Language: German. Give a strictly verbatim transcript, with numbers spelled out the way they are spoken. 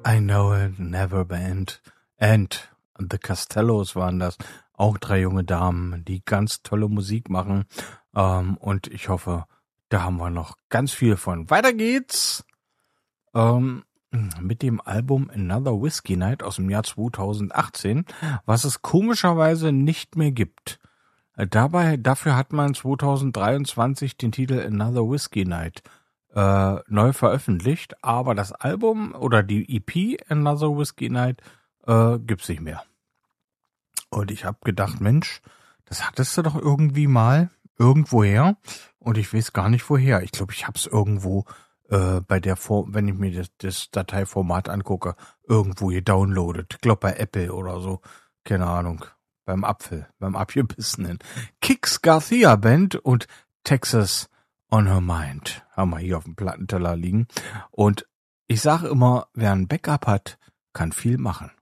I Know It Never Band and The Costellos waren das. Auch drei junge Damen, die ganz tolle Musik machen. Ähm, und ich hoffe, da haben wir noch ganz viel von. Weiter geht's ähm, mit dem Album Another Whiskey Night aus dem Jahr zweitausendachtzehn, was es komischerweise nicht mehr gibt. Äh, dabei, dafür hat man zweitausenddreiundzwanzig den Titel Another Whiskey Night äh, neu veröffentlicht, aber das Album oder die E P Another Whiskey Night äh, gibt's nicht mehr. Und ich habe gedacht, Mensch, das hattest du doch irgendwie mal irgendwoher und ich weiß gar nicht woher. Ich glaube, ich habe es irgendwo äh, bei der Form, wenn ich mir das, das Dateiformat angucke, irgendwo gedownloadet. Ich glaube bei Apple oder so. Keine Ahnung. Beim Apfel, beim abgebissenen. Kix Garcia Band und Texas on Her Mind haben wir hier auf dem Plattenteller liegen. Und ich sage immer, wer ein Backup hat, kann viel machen.